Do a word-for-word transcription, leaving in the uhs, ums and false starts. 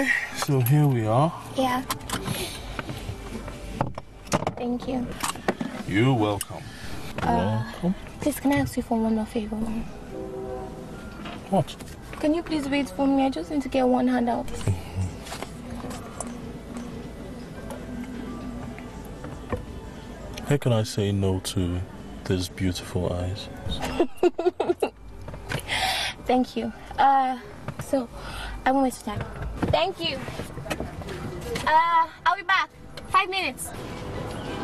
Okay, so here we are. Yeah. Thank you. You're welcome. Uh, welcome. Please, can I ask you for one more favor? What? Can you please wait for me? I just need to get one hand out. How can I say no to these beautiful eyes? Thank you. Uh, so, I won't waste time. Thank you. Uh, I'll be back. Five minutes.